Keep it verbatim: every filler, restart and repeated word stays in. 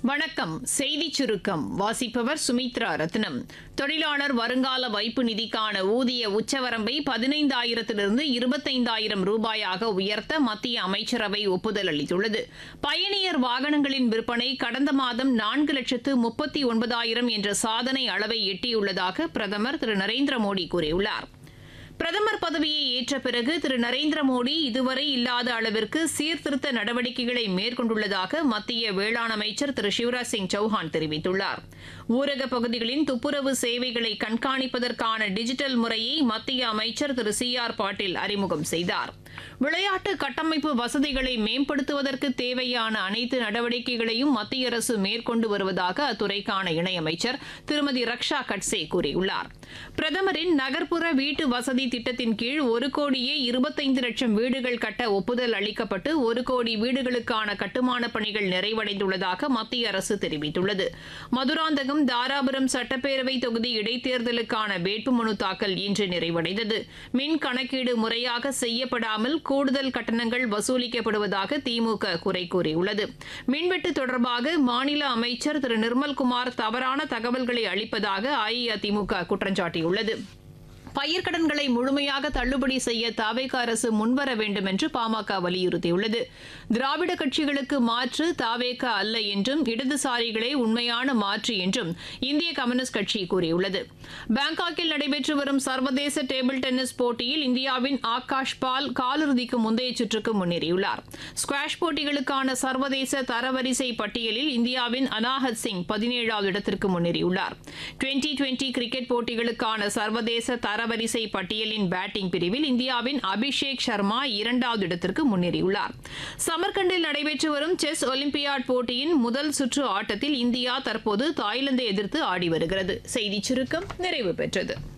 வணக்கம். செய்திச் சுருக்கம் வாசிப்பவர் சுமித்ரா ரத்னம். தொழிலாளர் வருங்கால வைப்பு நிதிக்கான ஊதிய உச்சவரம்பை பதினைந்தாயிரத்திலிருந்து இருபத்தைந்தாயிரம் ரூபாயாக உயர்த்த மத்திய அமைச்சரவை ஒப்புதல் அளித்துள்ளது. பயணியர் வாகனங்களின் விற்பனை கடந்த மாதம் நான்கு லட்சத்து முப்பத்தி ஒன்பதாயிரம் என்ற சாதனை அளவை எட்டியுள்ளதாக பிரதமர் திரு நரேந்திர மோடி கூறியுள்ளார். பிரதமர் பதவியை ஏற்ற பிறகு திரு நரேந்திர மோடி இதுவரை இல்லாத அளவிற்கு சீர்திருத்த நடவடிக்கைகளை மேற்கொண்டுள்ளதாக மத்திய வேளாண் அமைச்சர் திரு சிவராஜ் சிங் சௌஹான் தெரிவித்துள்ளார். ஊரக பகுதிகளின் துப்புரவு சேவைகளை கண்காணிப்பதற்கான டிஜிட்டல் முறையை மத்திய அமைச்சர் திரு சி ஆர் பாட்டீல் அறிமுகம் செய்தார். விளையாட்டு கட்டமைப்பு வசதிகளை மேம்படுத்துவதற்கு தேவையான அனைத்து நடவடிக்கைகளையும் மத்திய அரசு மேற்கொண்டு வருவதாக அத்துறைக்கான இணையமைச்சர் திருமதி ரக்ஷா கட்சே கூறியுள்ளார். பிரதமரின் நகர்ப்புற வீட்டு வசதி திட்டத்தின் கீழ் ஒரு கோடியே இருபத்தைந்து லட்சம் வீடுகள் கட்ட ஒப்புதல் அளிக்கப்பட்டு ஒரு கோடி வீடுகளுக்கான கட்டுமான பணிகள் நிறைவடைந்துள்ளதாக மத்திய அரசு தெரிவித்துள்ளது. மதுராந்தகம் தாராபுரம் சட்டப்பேரவை தொகுதி இடைத்தேர்தலுக்கான வேட்புமனு தாக்கல் இன்று நிறைவடைந்தது. மின் கணக்கீடு முறையாக செய்யப்படாமல் கூடுதல் கட்டணங்கள் வசூலிக்கப்படுவதாக திமுக குறை கூறியுள்ளது. மின்வெட்டு தொடர்பாக மாநில அமைச்சர் திரு நிர்மல்குமார் தவறான தகவல்களை அளிப்பதாக அஇஅதிமுக குற்றம் சாட்டியுள்ளது. பயிர்க்கடன்களை முழுமையாக தள்ளுபடி செய்ய தாவேகா அரசு முன்வர வேண்டும் என்று பாமக வலியுறுத்தியுள்ளது. திராவிட கட்சிகளுக்கு மாற்று தாவேகா அல்ல என்றும் இடதுசாரிகளே உண்மையான மாற்று என்றும் இந்திய கம்யூனிஸ்ட் கட்சி கூறியுள்ளது. பாங்காக்கில் நடைபெற்று வரும் சர்வதேச டேபிள் டென்னிஸ் போட்டியில் இந்தியாவின் ஆகாஷ் பால் காலிறுதிக்கு முந்தைய சுற்றுக்கு முன்னேறியுள்ளார். ஸ்குவாஷ் போட்டிகளுக்கான சர்வதேச தரவரிசை பட்டியலில் இந்தியாவின் அனாஹத் சிங் பதினேழாவது இடத்திற்கு முன்னேறியுள்ளார். டுவெண்டி டுவெண்டி கிரிக்கெட் போட்டிகளுக்கான சர்வதேச தர வரிசை பட்டியலின் பேட்டிங் பிரிவில் இந்தியாவின் அபிஷேக் சர்மா இரண்டாவது இடத்திற்கு முன்னேறியுள்ளார். சமர்கண்டில் நடைபெற்று வரும் செஸ் ஒலிம்பியாட் போட்டியின் முதல் சுற்று ஆட்டத்தில் இந்தியா தற்போது தாய்லாந்தை எதிர்த்து ஆடி வருகிறது. செய்திச் சுருக்கம் நிறைவு பெற்றது.